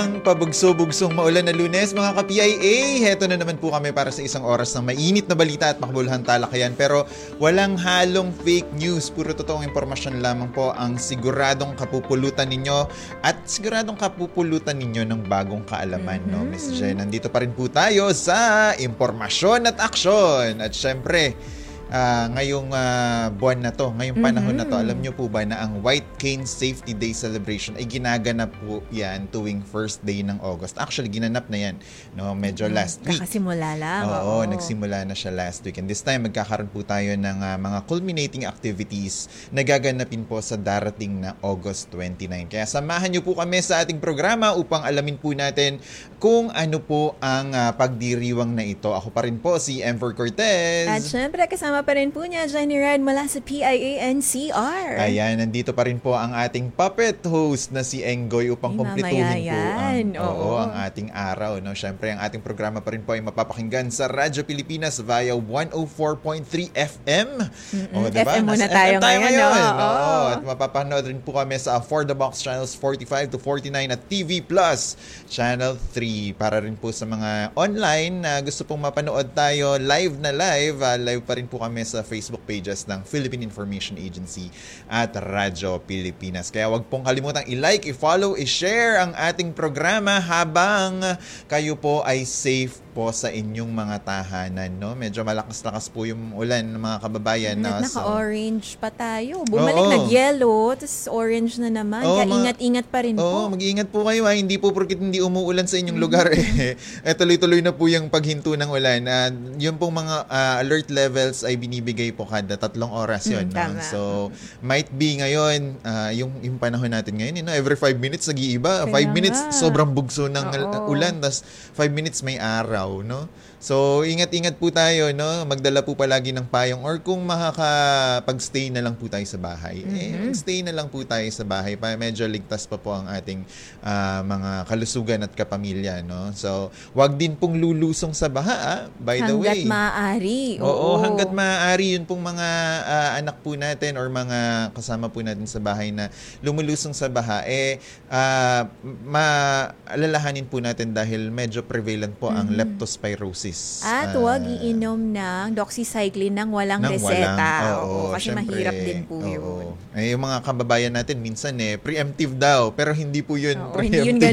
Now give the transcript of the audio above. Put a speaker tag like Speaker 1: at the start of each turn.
Speaker 1: isang pabugso-bugsong maulan na Lunes, mga ka-PIA. Heto na naman po kami para sa isang oras ng mainit na balita at makabuluhang talakayan. Pero walang halong fake news. Puro totoong impormasyon lamang po ang siguradong kapupulutan ninyo at siguradong kapupulutan ninyo ng bagong kaalaman, no, Miss Jen? Nandito pa rin po tayo sa impormasyon at aksyon. At syempre, ngayong buwan na to, ngayong panahon na to, alam nyo po ba na ang White Cane Safety Day celebration ay ginaganap po yan tuwing first day ng August. Actually, ginanap na yan, no, medyo last week.
Speaker 2: Nakasimula lang.
Speaker 1: Oo, nagsimula na siya last week. And this time, magkakaroon po tayo ng mga culminating activities na gaganapin po sa darating na August 29. Kaya samahan nyo po kami sa ating programa upang alamin po natin kung ano po ang pagdiriwang na ito. Ako pa rin po, si Emper Cortez.
Speaker 2: At syempre, kasama pa rin po niya, Jenny Rad, mula sa PIA-NCR.
Speaker 1: Ayan, nandito pa rin po ang ating puppet host na si Enggoy upang kumpletuhin po ang ating araw. No? Siyempre, ang ating programa pa rin po ay mapapakinggan sa Radyo Pilipinas via 104.3 FM. Diba?
Speaker 2: FM muna tayo ngayon.
Speaker 1: At mapapanood rin po kami sa For the Box channels 45 to 49 at TV Plus channel 3. Para rin po sa mga online na gusto pong mapanood tayo live pa rin po kami sa Facebook pages ng Philippine Information Agency at Radyo Pilipinas. Kaya wag pong kalimutang i-like, i-follow, i-share ang ating programa habang kayo po ay safe po sa inyong mga tahanan, no? Medyo malakas-lakas po yung ulan ng mga kababayan.
Speaker 2: Naka-orange pa tayo. Bumalik nag-yellow, tapos orange na naman. Kaya ingat-ingat pa rin po.
Speaker 1: Mag-iingat po kayo. Hindi po porkit hindi umuulan sa inyong lugar. Tuloy-tuloy na po yung paghinto ng ulan. Yung pong mga alert levels ay binibigay po kada 3 oras yun. No? So, might be ngayon, yung panahon natin ngayon, every 5 minutes nag-iiba. 5 minutes, sobrang bugso ng ulan. Tapos 5 minutes may araw. No? So, ingat-ingat po tayo, no? Magdala po palagi ng payong or kung makakapag-stay na lang po tayo sa bahay. Stay na lang po tayo sa bahay para medyo ligtas pa po ang ating mga kalusugan at kapamilya, no? So, wag din pong lulusong sa baha, by the way.
Speaker 2: Hanggat maaari.
Speaker 1: Oo, hanggat maaari yun pong mga anak po natin or mga kasama po natin sa bahay na lumulusong sa baha, maalalahanin po natin dahil medyo prevalent po ang leptospirosis.
Speaker 2: At huwag iinom ng doxycycline nang walang reseta. Kasi syempre, mahirap din po yun.
Speaker 1: Yung mga kababayan natin minsan preemptive daw, pero hindi po yun preemptive.
Speaker 2: Hindi yun